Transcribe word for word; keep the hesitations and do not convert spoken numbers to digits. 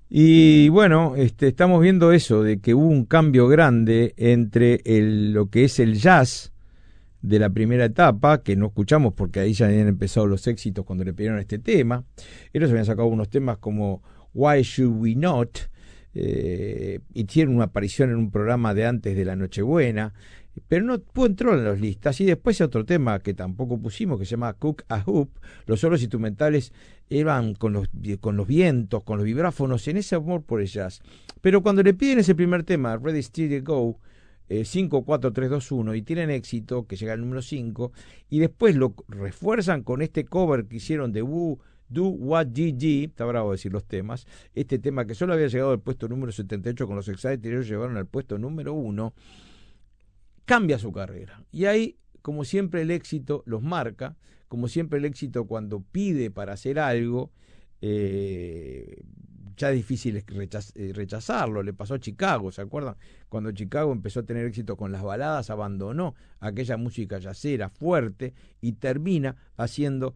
Y bueno, este, estamos viendo eso, de que hubo un cambio grande entre el, lo que es el jazz de la primera etapa, que no escuchamos porque ahí ya habían empezado los éxitos cuando le pidieron este tema. Ellos habían sacado unos temas como Why Should We Not, eh, hicieron una aparición en un programa de antes de la Nochebuena, pero no entró en las listas. Y después otro tema que tampoco pusimos, que se llama Cook a Hoop. Los solos instrumentales eran con los, con los vientos, con los vibráfonos, en ese amor por el jazz. Pero cuando le piden ese primer tema, Ready Steady Go, eh, cinco, cuatro, tres, dos, uno, y tienen éxito, que llega al número cinco, y después lo refuerzan con este cover que hicieron de Woo Do What G G, está bravo decir los temas, este tema que solo había llegado al puesto número setenta y ocho con los Excited, ellos llevaron al puesto número uno, cambia su carrera. Y ahí, como siempre, el éxito los marca, como siempre el éxito cuando pide para hacer algo, eh, ya es difícil rechaz, eh, rechazarlo. Le pasó a Chicago, ¿se acuerdan? Cuando Chicago empezó a tener éxito con las baladas, abandonó aquella música yacera fuerte y termina haciendo